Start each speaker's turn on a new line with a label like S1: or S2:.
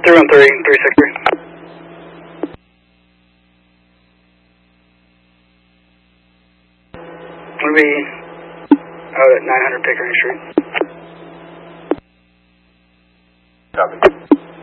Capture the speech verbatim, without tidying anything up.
S1: three one three, three six three. We'll be out at nine hundred Pickering Street.
S2: Copy.